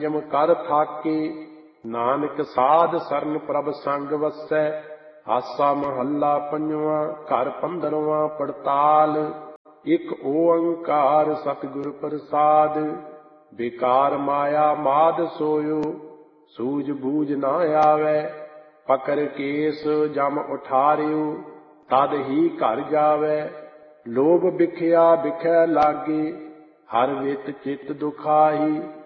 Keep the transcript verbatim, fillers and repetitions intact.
ਸੰਜਮ ਕਰ ਥਾਕੇ। ਨਾਨਕ ਸਾਧ ਸਰਨ ਪ੍ਰਭ ਸੰਗ ਵਸੈ। ਆਸਾ ਮਹੱਲਾ ਪੰਜਵਾਂ। ਘਰ ਪੰਦਰਵਾਂ ਪੜਤਾਲ। ਇਕ ਓੰਕਾਰ ਸਤਿਗੁਰ ਪ੍ਰਸਾਦ। ਬੇਕਾਰ ਮਾਇਆ ਮਾਦ ਸੋਇਓ, ਸੂਝ ਬੂਝ ਨਾ ਆਵੈ। ਪਕਰ ਕੇਸ ਜਮ ਉਠਾਰਿਓ, ਤਦ ਹੀ ਘਰ ਜਾਵੈ। ਲੋਭ ਬਿਖਿਆ ਬਿਖੈ ਲਾਗੇ, ਹਰ ਵਿਤ ਚਿਤ ਦੁਖਾਈ।